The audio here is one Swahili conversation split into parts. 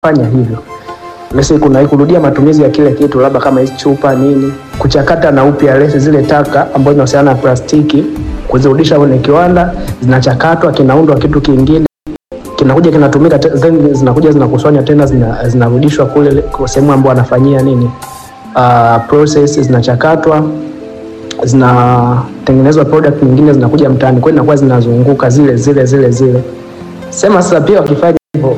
fanya hivyo. Lesi kuna kurudia matumizi ya kile kitu, labda kama hizi chupa nini, kuchakata na upya lesi zile taka ambazo zinahusiana na plastiki, kuzirudisha kwenye kiwanda, zinachakatwa, kinaundwa kitu kingine, kinakuja kinatumika, then zinakuja zinakusanywa tena, zinarudishwa kule kwa sehemu ambayo wanafanyia nini, process, zinachakatwa, zinatengenezwa product nyingine, zinakuja mtaani, kwa hiyo inakuwa zinazunguka zile. Sema sasa pia wakifanya hivyo,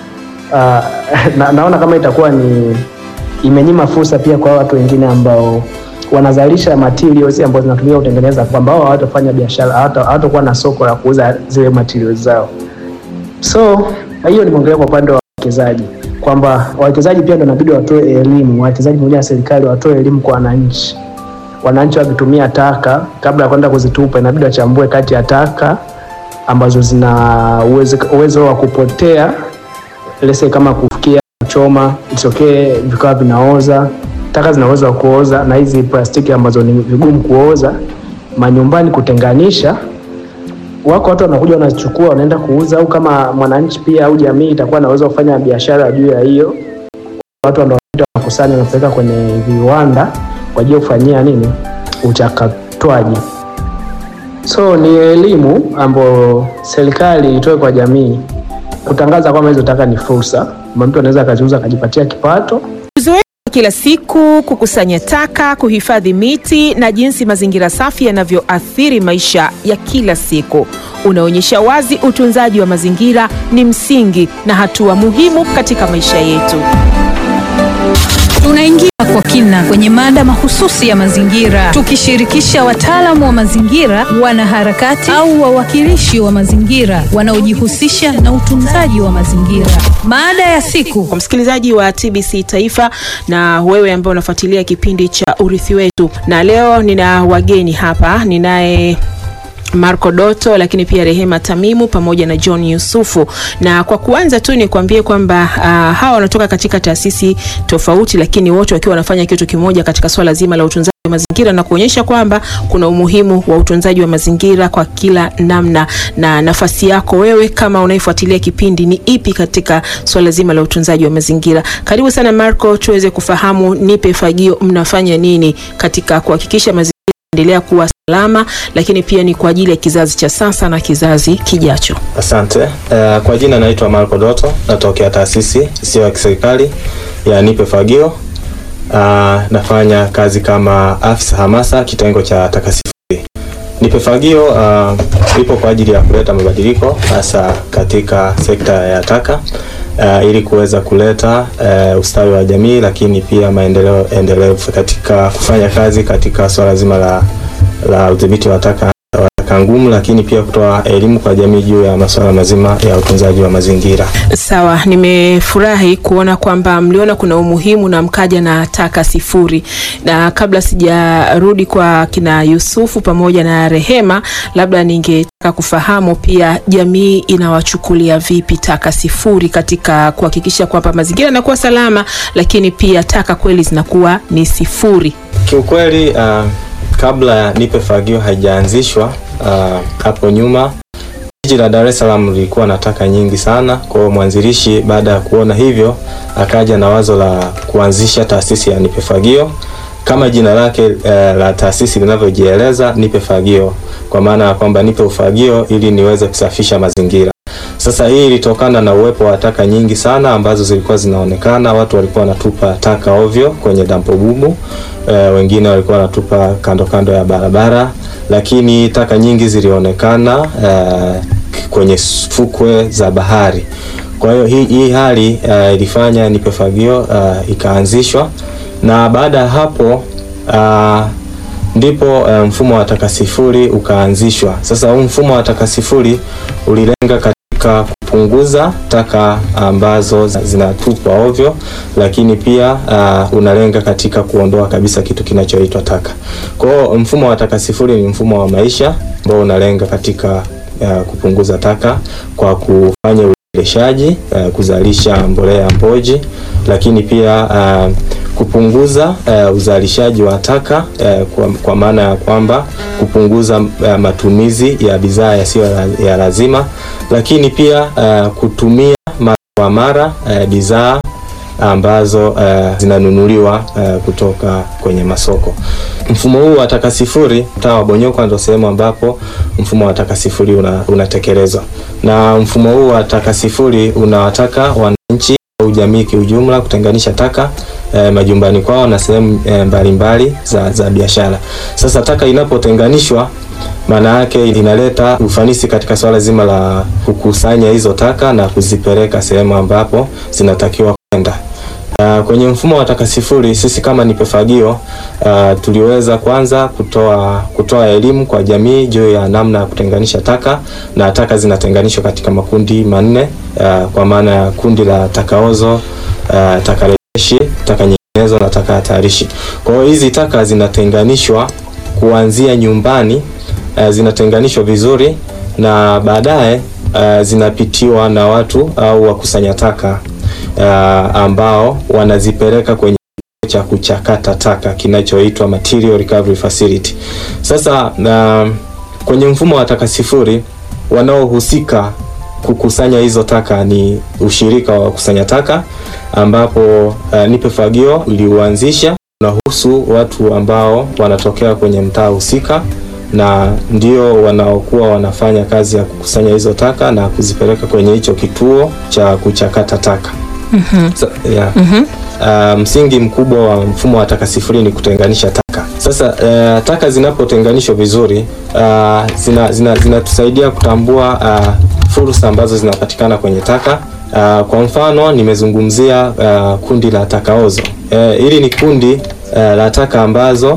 naona kama itakuwa ni imenyima fursa pia kwa watu wengine ambao wanazalisha materials ambazo zinatumika kutengeneza, kwamba wao hawatafanya biashara, hawatakuwa na soko la kuuza zile materials zao. So hiyo nimeongelea kwa upande wa wawekezaji, kwamba wawekezaji pia ndio inabidi watoe elimu, wawekezaji pamoja na serikali watoe elimu kwa wananchi. Wananchi wakitumia taka, kabla ya kwenda kuzitupa, inabidi wachambue kati ya taka ambazo zina uwezo wa kupotea, lese kama kufikia, kuchoma, isokee vikawa vinaoza, taka zina uwezo wa kuoza, na hizi plastiki ambazo ni vigumu kuoza, manyumbani kutenganisha. Wako watu wanakuja wanachukua wanaenda kuuza, au kama mwananchi pia au jamii itakuwa na uwezo kufanya biashara juu ya hiyo. Watu ndio wanakusanya na kupeleka kwenye viwanda kwa ajili ya kufanyia nini, uchakatwaji. So ni elimu ambayo serikali itoe kwa jamii, kutangaza kwamba hizo taka ni fursa, mtu anaweza akaziuza akajipatia kipato. Kila siku kukusanya taka, kuhifadhi miti na jinsi mazingira safi yanavyoathiri maisha ya kila siku unaonyesha wazi utunzaji wa mazingira ni msingi na hatua muhimu katika maisha yetu. Tunaingia kwa kina kwenye mada mahususi ya mazingira, tukishirikisha wataalamu wa mazingira, wanaharakati au wawakilishi wa mazingira wanaojihusisha na utunzaji wa mazingira. Mada ya siku kwa msikilizaji wa TBC Taifa na wewe ambao unafuatilia kipindi cha Urithi Wetu, na leo nina wageni hapa. Ninaye Marco Doto, lakini pia Rehema Tamimu pamoja na John Yusufu. Na kwa kuanza tu ni kuambie kwamba hawa wanatoka katika taasisi tofauti, lakini wote wakiwa wanafanya kitu kimoja katika swala zima la utunzaji wa mazingira, na kuonyesha kwamba kuna umuhimu wa utunzaji wa mazingira kwa kila namna. Na nafasi yako wewe kama unaifuatilia kipindi ni ipi katika swala zima la utunzaji wa mazingira? Karibu sana Marco, tuweze kufahamu Nipe Fagio mnafanya nini katika kuhakikisha mazingira endelea kuwa salama, lakini pia ni kwa ajili ya kizazi cha sasa na kizazi kijacho. Asante. Kwa jina naitwa Marco Doto, natokea taasisi isiyo ya kiserikali ya Nipe Fagio. Nafanya kazi kama afisa hamasa kitengo cha taka sifuri. Nipe Fagio ipo kwa ajili ya kuleta mabadiliko hasa katika sekta ya taka, ili kuweza kuleta ustawi wa jamii, lakini pia maendeleo endelevu katika kufanya kazi katika swala zima la udhibiti wa taka ngumu, lakini pia kutoa elimu kwa jamii juu ya masuala mazima ya utunzaji wa mazingira. Sawa, nimefurahi kuona kwamba mliona kuna umuhimu na mkaja na taka sifuri. Na kabla sijarudi kwa kina Yusufu pamoja na Rehema, labda ningetaka kufahamu pia jamii inawachukulia vipi taka sifuri katika kuhakikisha kwamba mazingira yanakuwa salama, lakini pia taka kweli zinakuwa ni sifuri. Kiukweli kabla ya Nipe Fagio haijaanzishwa, hapo nyuma jiji la Dar es Salaam lilikuwa na taka nyingi sana. Kwa hiyo mwanzilishi baada ya kuona hivyo akaja na wazo la kuanzisha taasisi ya Nipe Fagio. Kama jina lake la taasisi linavyojieleza, Nipe Fagio, kwa maana ya kwamba nipe ufagio ili niweze kusafisha mazingira. Sasa hii ilitokana na uwepo wa taka nyingi sana ambazo zilikuwa zinaonekana. Watu walikuwa wanatupa taka ovyo kwenye dampo bubu, wengine walikuwa wanatupa kando ya barabara, lakini taka nyingi zilionekana kwenye fukwe za bahari. Kwa hiyo hii hali ilifanya Nipe Fagio ikaanzishwa, na baada ya hapo ndipo mfumo wa taka sifuri ukaanzishwa. Sasa huu mfumo wa taka sifuri ulilenga katika kupunguza taka ambazo zinatupwa ovyo, lakini pia unalenga katika kuondoa kabisa kitu kinachoitwa taka. Kwa hiyo mfumo wa taka sifuri ni mfumo wa maisha ambao unalenga katika kupunguza taka kwa kufanya uzalishaji, kuzalisha mbolea mboji, lakini pia kupunguza uzalishaji wa taka kwa maana ya kwamba kupunguza matumizi ya bidhaa yasiyo ya lazima, lakini pia kutumia mara kwa mara bidhaa ambazo zinanunuliwa kutoka kwenye masoko. Mfumo huu wa taka sifuri, mtaa wa Bonyokwa ndio sehemu ambapo mfumo wa taka sifuri unatekelezwa. Na mfumo huu wa taka sifuri unawataka wananchi au jamii kiujumla kutenganisha taka majumbani kwao na sehemu mbalimbali za biashara. Sasa taka inapotenganishwa, maana yake inaleta ufanisi katika swala zima la kukusanya hizo taka na kuzipeleka sehemu ambapo zinatakiwa kwenda. Kwenye mfumo wa taka sifuri, sisi kama Nipe Fagio tuliweza kwanza kutoa elimu kwa jamii juu ya namna ya kutenganisha taka, na taka zinatenganishwa katika makundi manne, kwa maana ya kundi la taka ozo, taka rejeshi, taka nyinginezo na taka hatarishi. Kwa hiyo hizi taka zinatenganishwa kuanzia nyumbani, zinatenganishwa vizuri na baadaye zinapitiwa na watu au wakusanya taka ambao wanazipeleka kwenye cha kuchakata taka kinachoitwa Material Recovery Facility. Sasa kwenye mfumo wa taka sifuri, wanaohusika kukusanya hizo taka ni ushirika wa kusanya taka, ambapo Nipe Fagio iliuanzisha. Unahusu watu ambao wanatokea kwenye mtaa husika na ndio wanaokuwa wanafanya kazi ya kukusanya hizo taka na kuzipeleka kwenye hicho kituo cha kuchakata taka. So, msingi mkubwa wa mfumo wa taka sifuri ni kutenganisha taka. Sasa taka zinapotenganishwa vizuri, zinatusaidia kutambua fursa ambazo zinapatikana kwenye taka. Kwa mfano nimezungumzia kundi la taka ozo. Hili ni kundi la taka ambazo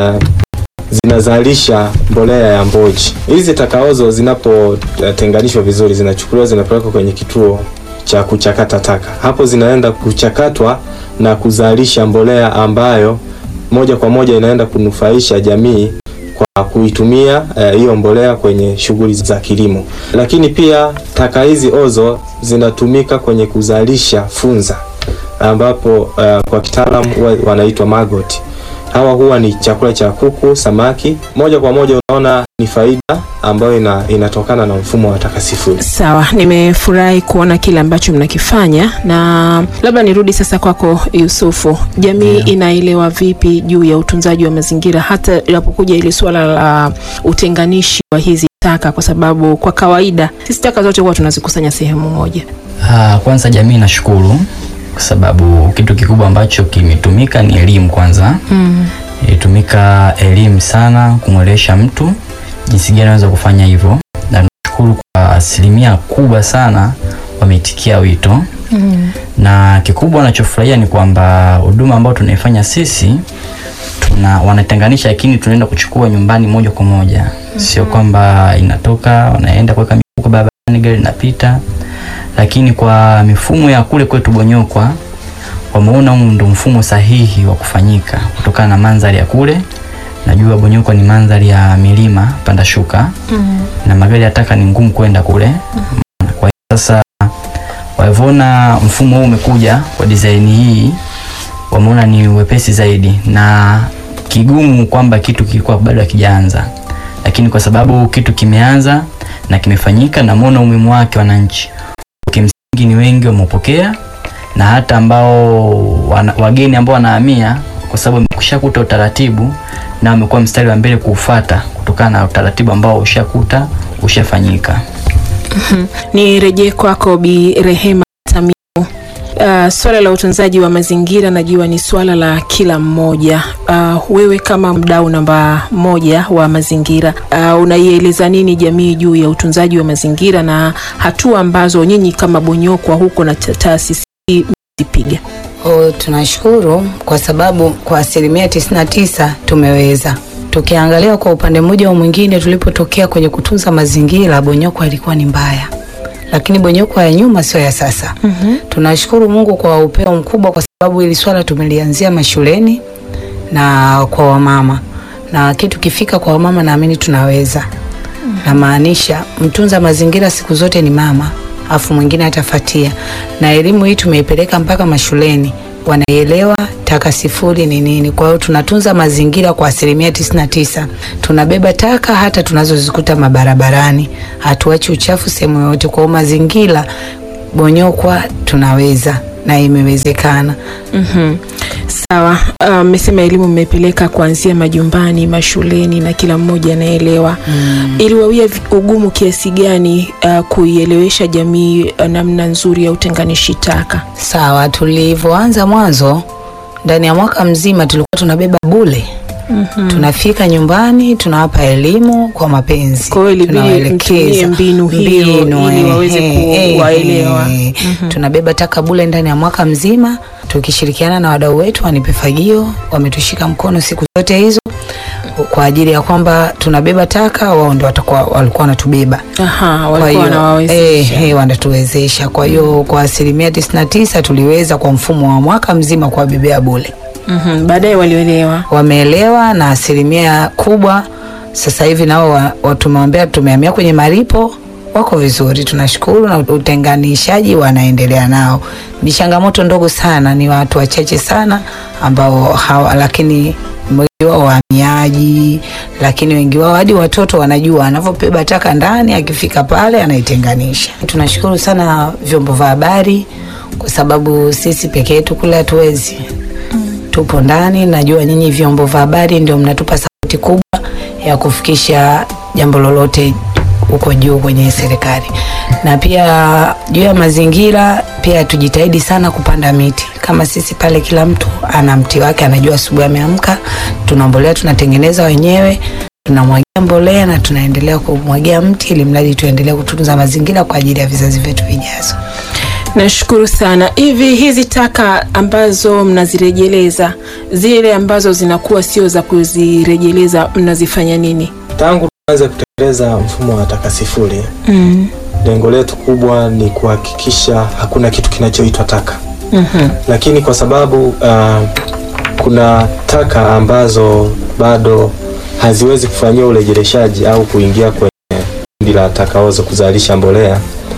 zinazalisha mbolea ya mboji. Hizi taka ozo zinapotenganishwa vizuri, zinachukuliwa, zinapelekwa kwenye kituo cha kuchakata taka. Hapo zinaenda kuchakatwa na kuzalisha mbolea ambayo moja kwa moja inaenda kunufaisha jamii kwa kuitumia hiyo mbolea kwenye shughuli za kilimo. Lakini pia taka hizi ozo zinatumika kwenye kuzalisha funza, ambapo kwa kitaalamu wanaitwa maggot. Hawa huwa ni chakula cha kuku, samaki. Moja kwa moja unaona ni faida ambayo inatokana na mfumo wa taka sifuri. Sawa, nimefurahi kuona kile ambacho mnakifanya, na labda nirudi sasa kwako Yusufu. Jamii inaelewa vipi juu ya utunzaji wa mazingira hata inapokuja ile swala la utenganishi wa hizi taka, kwa sababu kwa kawaida sisi taka zote huwa tunazikusanya sehemu moja? Kwanza jamii nashukuru kwa sababu kitu kikubwa ambacho kimetumika ni elimu kwanza. Ilitumika elimu sana kumwelesha mtu jinsi gani anaweza kufanya hivyo, na nashukuru kwa asilimia kubwa sana wameitikia wito. Na kikubwa ninachofurahia ni kwamba huduma ambayo tunaifanya sisi wanatenganisha, lakini tunaenda kuchukua nyumbani moja kwa moja. Sio kwamba inatoka wanaenda kuweka mifuko barabarani gari linapita. Lakini kwa mifumo ya kule kwetu Bonyokwa wameona huu ndio mfumo sahihi wa kufanyika kutokana na mandhari ya kule. Najua Bonyokwa ni mandhari ya milima panda shuka, na magari ya taka ni ngumu kwenda kule. Kwa sasa waivona mfumo huu umekuja kwa design hii, wameona ni wepesi zaidi, na kigumu kwamba kitu kilikuwa bado hakijaanza, lakini kwa sababu kitu kimeanza na kimefanyika na muona umuhimu wake wananchi, kimsingi ni wengi wamepokea, na hata ambao wageni ambao wanahamia kwa sababu kushakuta utaratibu na wamekuwa mstari wa mbele kuufuata kutokana na utaratibu ambao ushafanyika. Nirejee kwako Bi Rehema Tamimu. Swala la utunzaji wa mazingira najua ni swala la kila mmoja. Wewe kama mdau namba moja wa mazingira, unaieleza nini jamii juu ya utunzaji wa mazingira na hatua ambazo nyinyi kama Bonyokwa huko na taasisi mzipiga? Tunashukuru kwa sababu kwa asilimia 99 tumeweza. Tukiangalia kwa upande mmoja au mwingine, tulipotokea kwenye kutunza mazingira, Bonyokwa ilikuwa ni mbaya. Lakini Bonyokwa ya nyuma sio ya sasa. Tunashukuru Mungu kwa upeo mkubwa, kwa sababu ili swala tumelianzia mashuleni na kwa wamama. Na kitu kifika kwa wamama, naamini tunaweza. Na maanisha mtunza mazingira siku zote ni mama, afu mwingine atafuatia. Na elimu hii tumeipeleka mpaka mashuleni, wanaelewa taka sifuri ni nini. Kwa hiyo tunatunza mazingira kwa asilimia 99. Tunabeba taka hata tunazozikuta mabarabarani, hatuachi uchafu sehemu yote. Kwa mazingira Bonyokwa tunaweza na imewezekana. Sawa, mmesema elimu mmepeleka kuanzia majumbani, mashuleni na kila mmoja anaelewa. Iliwawia ugumu kiasi gani kuielewesha jamii namna nzuri ya utenganishi taka? Sawa, tulivyoanza mwanzo ndani ya mwaka mzima tulikuwa tunabeba bure. Tunafika nyumbani tunawapa elimu kwa mapenzi. Kwa hiyo ilibidi mtumie mbinu hiyo ili waweze kuwaelewa. Tunabeba taka bure ndani ya mwaka mzima tukishirikiana na wadau wetu Wanipe Fagio, wametushika mkono siku zote hizo kwa ajili ya kwamba tunabeba taka, wao ndio walikuwa wanatubeba. Walikuwa wanawawezesha. Wanatuwezesha. Kwa hiyo kwa 99% tuliweza kwa mfumo wa mwaka mzima kuwabebea bure. Baadaye walielewa. Wameelewa na 100% kubwa sasa hivi nao tumewaambia tumehamia kwenye malipo, wako vizuri, tunashukuru, na utenganishaji wanaendelea nao. Ni changamoto ndogo sana, ni watu wachache sana ambao lakini wengi wao wahamiaji, lakini wengi wao hadi watoto wanajua anavyobeba taka ndani, akifika pale anaitenganisha. Tunashukuru sana vyombo vya habari kwa sababu sisi peke yetu kule hatuwezi. Tupo ndani, najua nyinyi vyombo vya habari ndio mnatupa sauti kubwa ya kufikisha jambo lolote huko juu kwenye serikali. Na pia juu ya mazingira pia tujitahidi sana kupanda miti. Kama sisi pale kila mtu ana mti wake, anajua asubuhi ameamka, tunambolea tunatengeneza wenyewe, tunamwagia mbolea na tunaendelea kumwagia mti ili mradi tuendelee kutunza mazingira kwa ajili ya vizazi vyetu vijazo. Nashukuru sana. Hizi taka ambazo mnazirejeleza, zile ambazo zinakuwa sio za kuzirejeleza, mnazifanya nini? Tangu tuanze kutekeleza mfumo wa taka sifuri, lengo letu kubwa ni kuhakikisha hakuna kitu kinachoitwa taka. Lakini kwa sababu kuna taka ambazo bado haziwezi kufanyiwa urejeleshaji au kuingia kwenye kundi la taka ozo kuzalisha mbolea,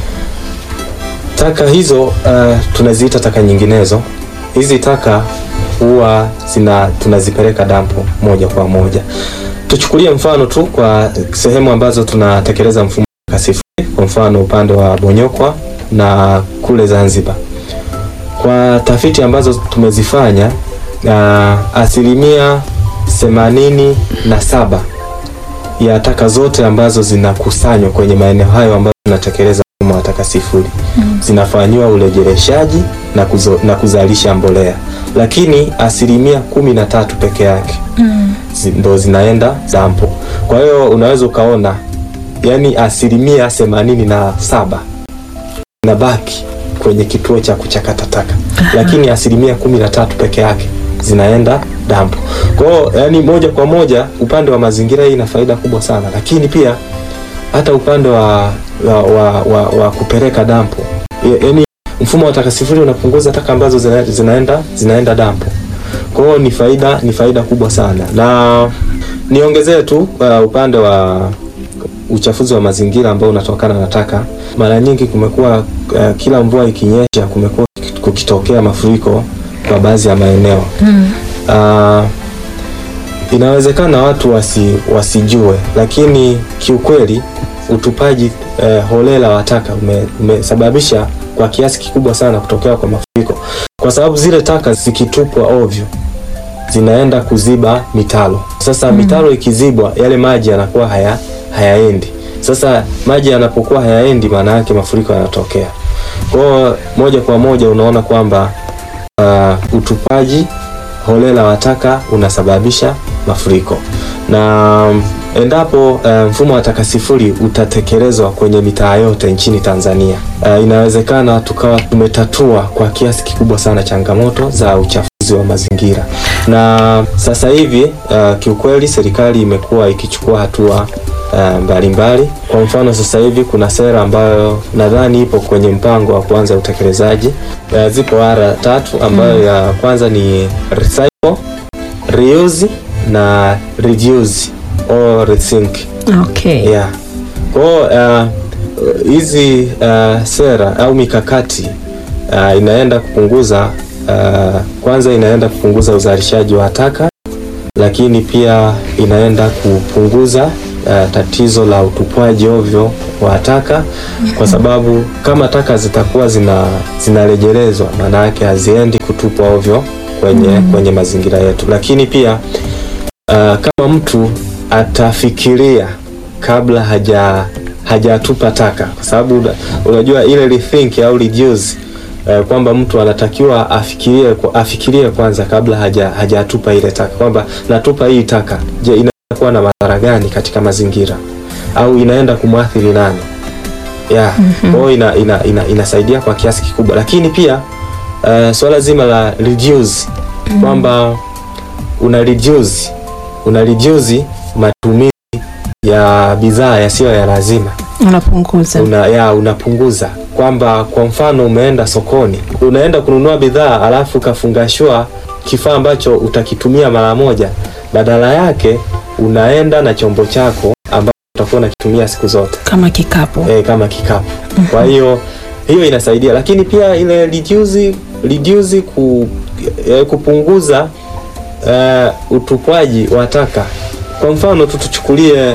taka hizo tunaziita taka nyinginezo. Hizi taka huwa tunazipeleka dampo moja kwa moja. Tuchukulie mfano tu kwa sehemu ambazo tunatekeleza mfumo wa sifuri, kwa mfano upande wa Bonyokwa na kule Zanzibar. Kwa tafiti ambazo tumezifanya, 87% ya taka zote ambazo zinakusanywa kwenye maeneo hayo ambayo tunatekeleza mfumo wa taka sifuri zinafanywa urejeleshaji na kuzalisha mbolea, lakini 13% peke yake ndo zinaenda dampo. Kwa hiyo unaweza ukaona yani 87% inabaki kwenye kituo cha kuchakata taka, lakini 13% peke yake zinaenda dampo. Kwa hiyo yani moja kwa moja upande wa mazingira hii ina faida kubwa sana, lakini pia hata upande wa kupeleka dampo, yani mfumo wa taka sifuri unapunguza taka ambazo zinaenda dampo. Kwa hiyo ni faida kubwa sana. Na niongezee tu upande wa uchafuzi wa mazingira ambao unatokana na taka. Mara nyingi kumekuwa kila mvua ikinyesha kumekuwa kukitokea mafuriko kwa baadhi ya maeneo. Inawezekana watu wasijue, lakini kiukweli utupaji holela wa taka umesababisha kwa kiasi kikubwa sana kutokea kwa mafuriko, kwa sababu zile taka zikitupwa ovyo zinaenda kuziba mitaro. Sasa mitaro ikizibwa, yale maji yanakuwa hayaendi. Sasa maji yanapokuwa hayaendi, maana yake mafuriko yanatokea. Kwa moja kwa moja unaona kwamba utupaji holela wa taka unasababisha mafuriko. Na endapo mfumo wa taka sifuri utatekelezwa kwenye mitaa yote nchini Tanzania, inawezekana tukawa tumetatua kwa kiasi kikubwa sana changamoto za uchafuzi wa mazingira. Na sasa hivi kiukweli serikali imekuwa ikichukua hatua mbalimbali. Kwa mfano sasa hivi kuna sera ambayo nadhani ipo kwenye mpango wa kuanza utekelezaji. Zipo R3 ambayo ya kwanza ni recycle, reuse na reduce or rethink. Okay. Yeah. Kwa hizi sera au mikakati inaenda kupunguza kwanza inaenda kupunguza uzalishaji wa taka, lakini pia inaenda kupunguza tatizo la utupwaji ovyo wa taka, kwa sababu kama taka zitakuwa zinarejelezwa, maana yake haziendi kutupwa ovyo kwenye mazingira yetu. Lakini pia kama mtu atafikiria kabla hajatupa taka, kwa sababu unajua ile rethink au reduce, kwamba mtu anatakiwa afikirie kwanza kabla hajatupa ile taka, kwamba natupa hii taka, je, inakuwa na madhara gani katika mazingira au inaenda kumwathiri nani? Kwa hiyo inasaidia kwa kiasi kikubwa. Lakini pia swala zima la reduce, kwamba una reduce matumizi ya bidhaa yasiyo ya lazima, unapunguza. Kwamba kwa mfano umeenda sokoni, unaenda kununua bidhaa alafu kafungashwa kifaa ambacho utakitumia mara moja, badala yake unaenda na chombo chako ambacho utakuwa unakitumia siku zote kama kikapu. Kama kikapu. Kwa hiyo inasaidia. Lakini pia ile reduce kupunguza utupwaji wa taka. Kwa mfano tuchukulie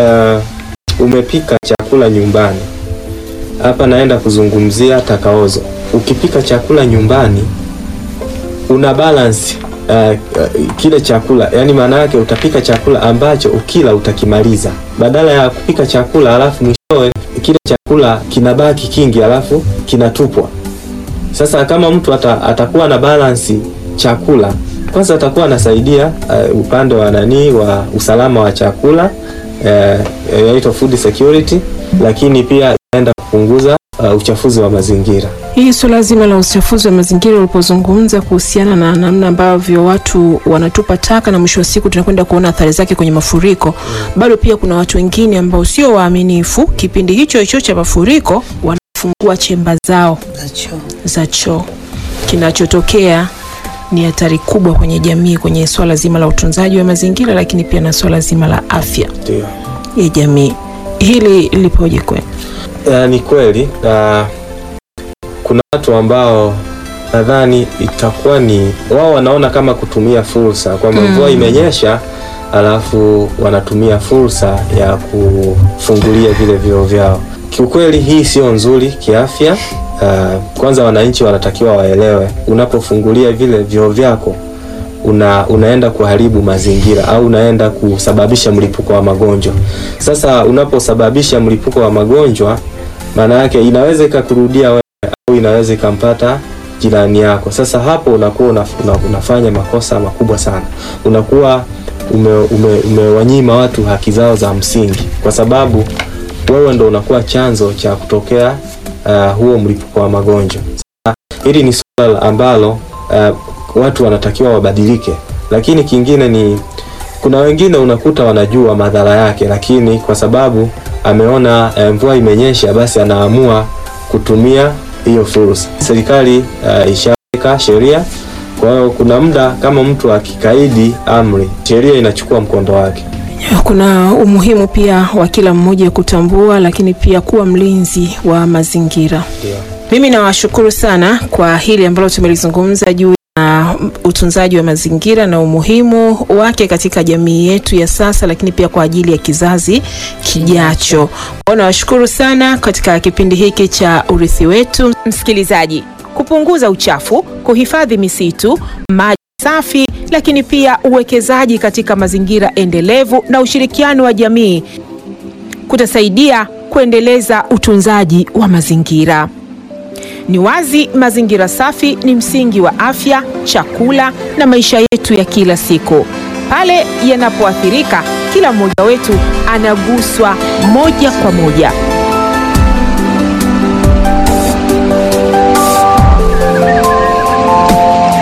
umepika chakula nyumbani. Hapa naenda kuzungumzia takaozo. Ukipika chakula nyumbani, una balance kile chakula, yani maana yake utapika chakula ambacho ukila utakimaliza, badala ya kupika chakula alafu mwishowe kile chakula kinabaki kingi alafu kinatupwa. Sasa kama mtu atakuwa na balance chakula, kwanza atakuwa anasaidia upande wa usalama wa chakula, inaitwa food security, lakini pia inaenda kupunguza uchafuzi wa mazingira. Hii swala zima la uchafuzi wa mazingira ulipozungumza kuhusiana na namna ambavyo watu wanatupa taka na mwisho wa siku tunakwenda kuona athari zake kwenye mafuriko, bado pia kuna watu wengine ambao sio waaminifu. Kipindi hicho cha mafuriko wanafungua chemba zao za choo. Kinachotokea ni hatari kubwa kwenye jamii, kwenye swala zima la utunzaji wa mazingira, lakini pia na swala zima la afya ya jamii. Hili lipoje kwenu? Ni kweli. Kuna watu ambao nadhani itakuwa ni wao wanaona kama kutumia fursa, kwamba mvua imenyesha alafu wanatumia fursa ya kufungulia vile vyoo vyao. Kiukweli hii sio nzuri kiafya. Kwanza wananchi wanatakiwa waelewe, unapofungulia vile vyoo vyako unaenda kuharibu mazingira au unaenda kusababisha mlipuko wa magonjwa. Sasa unaposababisha mlipuko wa magonjwa, maana yake inaweza ikakurudia wewe au inaweza ikampata jirani yako. Sasa hapo unakuwa unafanya makosa makubwa sana. Unakuwa umewanyima watu haki zao za msingi, kwa sababu wewe ndo unakuwa chanzo cha kutokea huo mlipuko wa magonjwa. Sasa hili ni swala ambalo watu wanatakiwa wabadilike. Lakini kingine ni kuna wengine unakuta wanajua madhara yake, lakini kwa sababu ameona mvua imenyesha, basi anaamua kutumia hiyo fursa. Serikali ishaweka sheria, kwa hiyo kuna muda kama mtu akikaidi amri, sheria inachukua mkondo wake. Kuna umuhimu pia wa kila mmoja kutambua, lakini pia kuwa mlinzi wa mazingira. Mimi nawashukuru sana kwa hili ambalo tumelizungumza juu ya utunzaji wa mazingira na umuhimu wake katika jamii yetu ya sasa, lakini pia kwa ajili ya kizazi kijacho. Nawashukuru sana katika kipindi hiki cha Urithi Wetu. Msikilizaji, kupunguza uchafu, kuhifadhi misitu, maji safi, lakini pia uwekezaji katika mazingira endelevu na ushirikiano wa jamii kutasaidia kuendeleza utunzaji wa mazingira. Ni wazi mazingira safi ni msingi wa afya, chakula na maisha yetu ya kila siku. Pale yanapoathirika, kila mmoja wetu anaguswa moja kwa moja.